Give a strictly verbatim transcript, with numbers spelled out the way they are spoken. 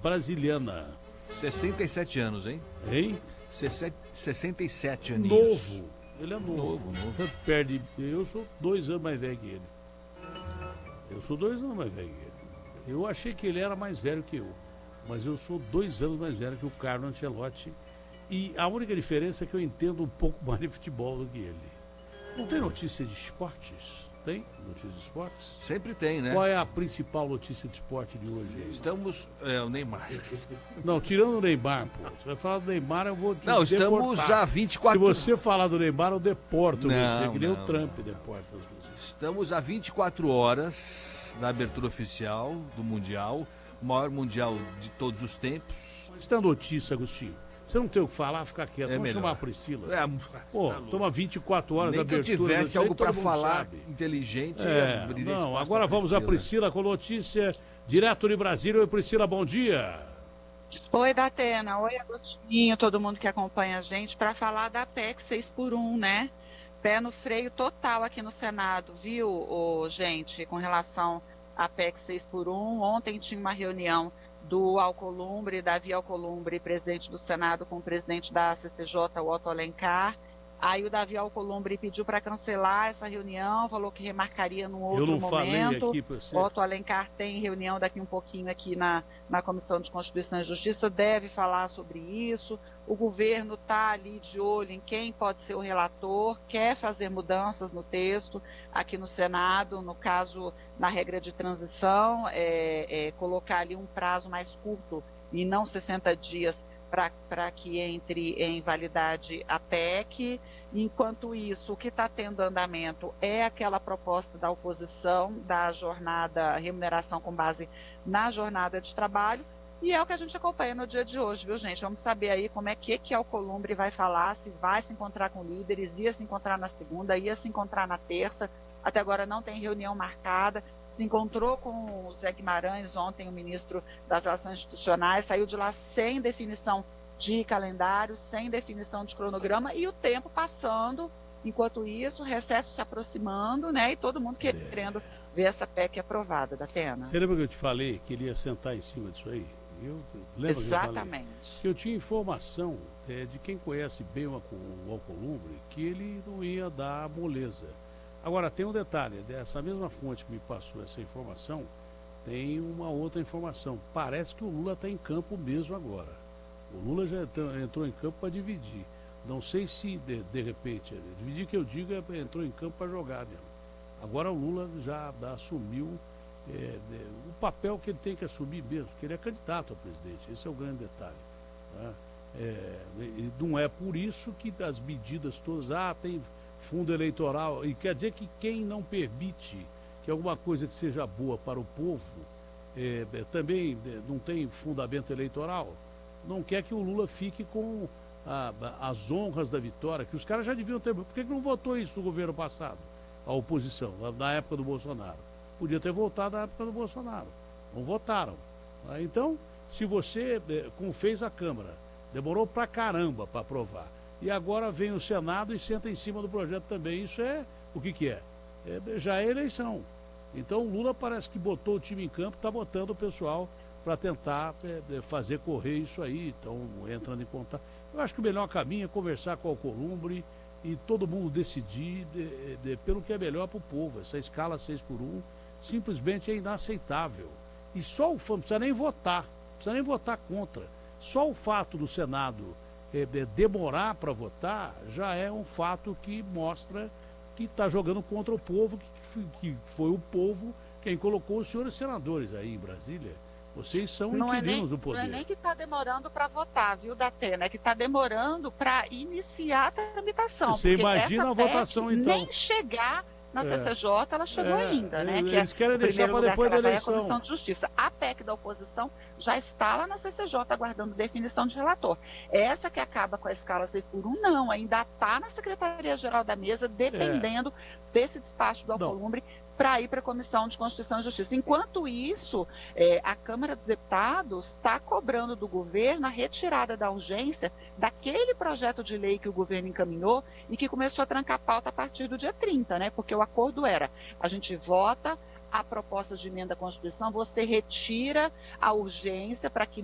brasiliana. sessenta e sete anos, hein? Hein? sessenta e sete aninhos. Novo. Ele é novo. Novo, novo. Tanto perde. Eu sou dois anos mais velho que ele. Eu sou dois anos mais velho que ele. Eu achei que ele era mais velho que eu. Mas eu sou dois anos mais velho que o Carlo Ancelotti. E a única diferença é que eu entendo um pouco mais de futebol do que ele. Não tem notícia de esportes? Tem notícia de esportes? Sempre tem, né? Qual é a principal notícia de esporte de hoje aí? Estamos... É, o Neymar. Não, tirando o Neymar, pô. Você vai falar do Neymar, eu vou te Não, deportar. estamos a vinte e quatro... Se você falar do Neymar, eu deporto não, você, que nem não, o Trump não. deporta as pessoas. Estamos a vinte e quatro horas da abertura oficial do Mundial, o maior Mundial de todos os tempos. Isso é notícia, Agostinho. Você não tem o que falar, ficar quieto. É Vamos melhor. chamar a Priscila. É, Pô, tá toma vinte e quatro horas Nem da que eu abertura. tivesse desse aí, algo todo para mundo falar sabe. inteligente. É, abriria não, espaço agora pra vamos a Priscila com notícia direto de Brasília. Oi, Priscila, bom dia. Oi, Datena. Oi, Agostinho, todo mundo que acompanha a gente, para falar da P E C seis por um, né? Pé no freio total aqui no Senado, viu, ô, gente, com relação à P E C seis por um. Ontem tinha uma reunião do Alcolumbre, Davi Alcolumbre, presidente do Senado, com o presidente da C C J, o Otto Alencar. Aí o Davi Alcolumbre pediu para cancelar essa reunião, falou que remarcaria num outro Eu não momento. falei aqui pra você. Otto Alencar tem reunião daqui um pouquinho aqui na, na Comissão de Constituição e Justiça, deve falar sobre isso. O governo está ali de olho em quem pode ser o relator, quer fazer mudanças no texto aqui no Senado, no caso, na regra de transição, é, é, colocar ali um prazo mais curto e não sessenta dias para que entre em validade a P E C. Enquanto isso, o que está tendo andamento é aquela proposta da oposição da jornada, remuneração com base na jornada de trabalho, e é o que a gente acompanha no dia de hoje, viu, gente? Vamos saber aí como é que, que a Alcolumbre vai falar, se vai se encontrar com líderes, ia se encontrar na segunda, ia se encontrar na terça. Até agora não tem reunião marcada, se encontrou com o Zé Guimarães ontem, o ministro das Relações Institucionais, saiu de lá sem definição de calendário, sem definição de cronograma, e o tempo passando, enquanto isso, o recesso se aproximando, né, e todo mundo querendo ver essa P E C aprovada, Datena. Você lembra que eu te falei que ele ia sentar em cima disso aí? Eu, lembra Exatamente. Que eu, falei? Que eu tinha informação é, de quem conhece bem o, o Alcolumbre, que ele não ia dar moleza. Agora, tem um detalhe, dessa mesma fonte que me passou essa informação, tem uma outra informação. Parece que o Lula está em campo mesmo agora. O Lula já entrou em campo para dividir. Não sei se, de, de repente, dividir que eu digo é entrou em campo para jogar mesmo. Agora o Lula já assumiu é, é, o papel que ele tem que assumir mesmo, porque ele é candidato a presidente. Esse é o grande detalhe. Né? É, e não é por isso que as medidas todas, ah, tem fundo eleitoral, e quer dizer que quem não permite que alguma coisa que seja boa para o povo é, é, também é, não tem fundamento eleitoral, não quer que o Lula fique com a, as honras da vitória, que os caras já deviam ter. Por que não votou isso no governo passado? A oposição, na época do Bolsonaro. Podia ter votado na época do Bolsonaro. Não votaram. Então, se você, como fez a Câmara, demorou pra caramba para aprovar, e agora vem o Senado e senta em cima do projeto também. Isso é, o que que é? é já é eleição. Então o Lula parece que botou o time em campo, está botando o pessoal para tentar é, fazer correr isso aí, então entrando em contato. Eu acho que o melhor caminho é conversar com o Alcolumbre e todo mundo decidir de, de, pelo que é melhor para o povo. Essa escala seis por um simplesmente é inaceitável. E só o fato, não precisa nem votar, não precisa nem votar contra. Só o fato do Senado É, é, demorar para votar já é um fato que mostra que está jogando contra o povo, que, que foi o povo quem colocou os senhores senadores aí em Brasília. Vocês são não inquilinos é nem, do poder. Não é nem que está demorando para votar, viu, Datena? É que está demorando para iniciar a tramitação. Você imagina essa a votação, P E C então. Nem chegar na É. C C J, ela chegou É, ainda, né? eles Que querem é o deixar primeiro pra lugar depois que ela da vai é a eleição. Comissão de Justiça. A P E C da oposição já está lá na C C J aguardando definição de relator. Essa que acaba com a escala seis por um, não, ainda está na Secretaria-Geral da Mesa, dependendo é. desse despacho do Alcolumbre para ir para a Comissão de Constituição e Justiça. Enquanto isso, é, a Câmara dos Deputados está cobrando do governo a retirada da urgência daquele projeto de lei que o governo encaminhou e que começou a trancar a pauta a partir do dia trinta, né? Porque o acordo era, a gente vota a proposta de emenda à Constituição, você retira a urgência para que